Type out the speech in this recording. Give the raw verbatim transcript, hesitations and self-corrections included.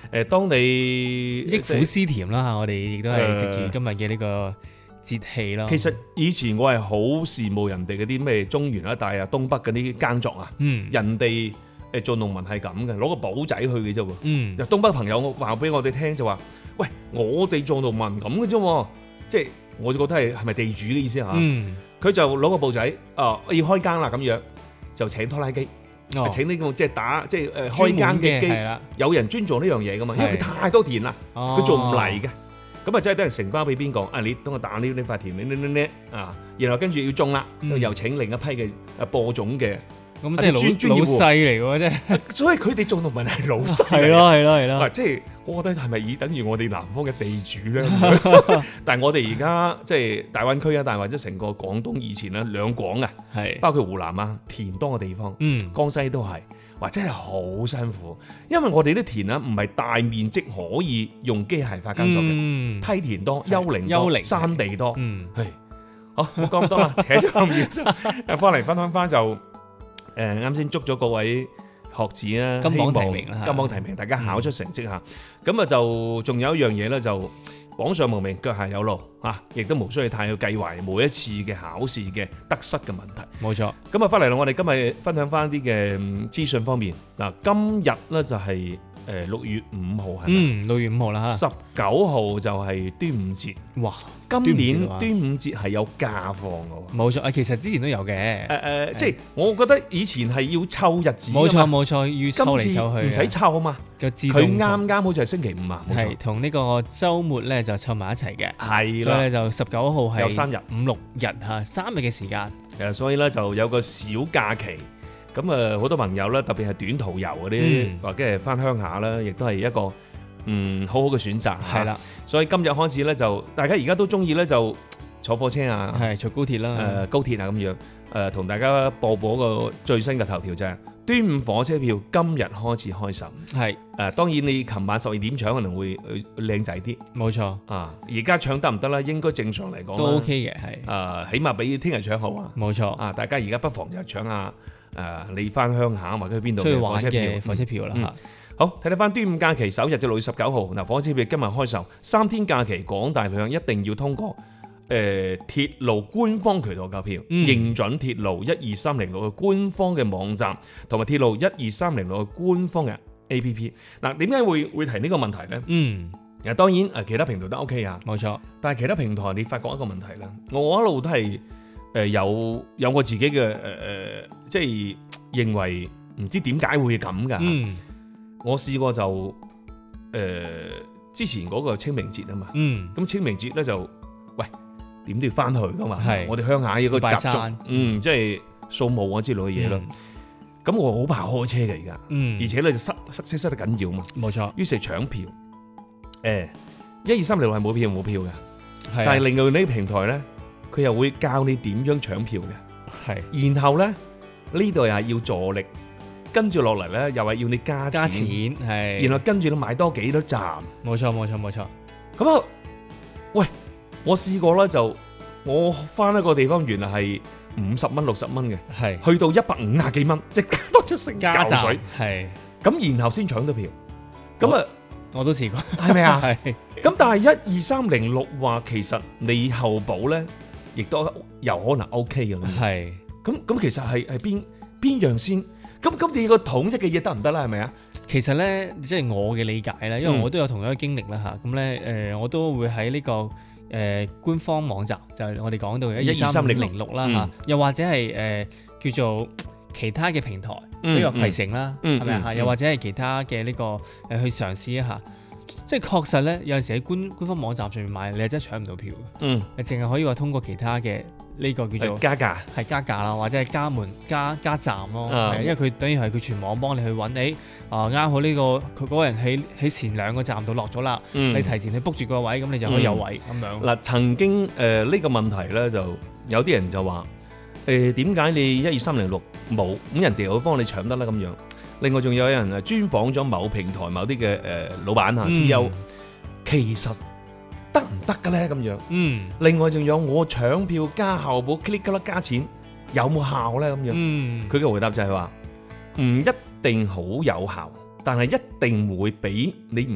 誒，當你憶苦思甜啦嚇，我哋亦都係藉住今日嘅呢個節氣咯。 其實以前我係好羨慕人哋嗰啲咩中原一帶啊、東北嗰啲耕作啊， 嗯， 人哋誒做農民係咁嘅，攞個簿仔去嘅啫喎。 嗯， 東北朋友話俾我哋聽就話：喂，我哋做農民咁嘅啫喎，即係我就覺得係係咪地主嘅意思嚇？ 嗯， 佢就攞個簿仔，啊要開耕啦咁樣，就請拖拉機， 哦， 請呢個即係打即係誒開耕嘅機。 係啦， 有人專做呢樣嘢噶嘛，因為佢係太多田啦， 佢佢做唔嚟嘅。咁啊，真係等人承包俾邊個？啊，你等我打呢呢塊田，呢呢呢呢啊，然後跟住要種啦， 嗯又請另一批嘅誒播種嘅， 咁即係老專專業戶老細嚟喎，真係。 所以佢哋做農民係老細嚟嘅。 係咯係咯係啊， 咯。 即係我覺得係咪以等於我哋南方嘅地主咧？但係我哋而家即係大灣區啊，但係或者成個廣東以前咧兩廣啊， 係， 包括湖南啊，田多嘅地方， 嗯， 江西都係。或者係好辛苦，因為我哋啲田啊唔係大面積可以用機械化耕作嘅， 嗯， 梯田多、幽靈多、 幽靈山地多， 嗯， 係好冇講咁多啦，扯咗咁遠，誒翻嚟分享翻就誒啱先祝咗各位學子啦， 金榜希望題名啦金榜題名，大家考出成績嚇，咁啊就仲有一樣嘢咧就。榜上無名，腳下有路啊！亦都無需要太去計劃每一次嘅考試嘅得失嘅問題。 冇錯。 咁啊，翻嚟啦，我哋今日分享翻啲嘅資訊方面。嗱，今日咧就係誒六月五號係咪？ 嗯，六月五號啦嚇。 十九號就係端午節。 哇！ 今年端午節係有假放嘅喎。 冇錯，誒其實之前都有嘅。 誒誒，即係我覺得以前係要湊日子。 冇錯冇錯，要湊嚟湊去。 今次唔使湊啊嘛。佢啱啱好似係星期五啊，冇錯。 係同呢個週末咧就湊埋一齊嘅。 係啦。 所以咧就十九號係有三日、 五六日嚇，三日嘅時間。 誒，所以咧就有個小假期。咁啊，好多朋友咧，特別係短途遊嗰啲，或者係翻鄉下啦，亦都係一個嗯好好嘅選擇。 係啦， 所以今日開始咧，就大家而家都中意咧，就坐火車啊， 係坐高鐵啦， 誒高鐵啊咁樣，誒同大家播播個最新嘅頭條就係端午火車票今日開始開售。 係誒，當然你琴晚十二點搶可能會靚仔啲， 冇錯啊。而家搶得唔得啦？應該正常嚟講都 OK 嘅，係誒，起碼比聽日搶好啊。 冇錯啊，大家而家不妨就搶下。誒、呃，你翻鄉下或者去邊度嘅火車票？火車票啦嚇、 嗯嗯。好，睇睇翻端午假期首日就六月十九號，嗱火車票今日開售，三天假期廣大旅客一定要通過誒、呃、鐵路官方渠道購票，嗯、認準鐵路一二三零六嘅官方嘅網站，同埋鐵路一二三零六嘅官方嘅 A P P。嗱，點解會會提呢個問題咧？嗯，嗱當然誒其他平台都 OK 啊， 冇錯。 但係其他平台你發覺一個問題咧，我一路都係。誒有有我自己嘅誒誒，即係認為唔知點解會咁㗎。嗯，我試過就誒、呃、之前嗰個清明節啊嘛。嗯，咁清明節咧就喂點都要翻去㗎嘛。係，我哋鄉下有個習俗，嗯，即係掃墓啊之類嘅嘢咯。咁、嗯、我好怕開車嘅而家。嗯，而且咧就塞塞車塞得緊要嘛。冇錯。於是搶票，誒一二三零六係冇票冇票嘅，但係另外呢啲平台咧。佢又會教你點樣搶票嘅，係，然後咧呢度又係要助力，跟住落嚟咧又係要你加錢， 加錢係， 然後跟住你買多幾多站， 冇錯冇錯冇錯。咁啊，喂，我試過啦，就我翻一個地方原來係五十蚊六十蚊嘅，係，去到一百五廿幾蚊，即係加多咗成嚿水，係，咁然後先搶到票，咁啊。我都試過，係咪啊？係。咁但係一二三零六話其實你後補咧，亦都有可能 OK 嘅。係。咁咁其實係係邊邊樣先？咁咁你個統一嘅嘢得唔得啦？係咪啊？其實咧，即係我嘅理解咧，因為我都有同樣嘅經歷啦嚇。咁咧誒，我都會喺呢個誒官方網站，就係我哋講到嘅一二三零零六啦嚇，又或者係誒叫做其他嘅平台。比如攜程啦，係咪啊？又或者係其他嘅呢個誒去嘗試一下，即係確實咧，有陣時喺官官方網站上面買，你係真係搶唔到票嘅。嗯，你淨係可以話通過其他嘅呢個叫做加價，係加價啦，或者係加門加加站咯。嗯、因為佢等於係佢全網幫你去揾你啊，啱、呃、好呢、呢個佢嗰個人喺喺前兩個站度落咗啦。嗯、你提前去 book 住個位，咁你就可以有位咁、嗯、樣。嗱，曾經誒呢、呃呢個問題咧，就有啲人就話。誒點解你一二三零六冇咁人哋會幫你搶得啦咁樣？另外仲有人誒專訪咗某平台某啲嘅誒老闆啊 C E O，、嗯、其實得唔得嘅咧咁樣？嗯。另外仲有我搶票加後補 click 啦加錢有冇效咧咁樣？嗯。佢嘅回答就係話唔一定好有效，但係一定會比你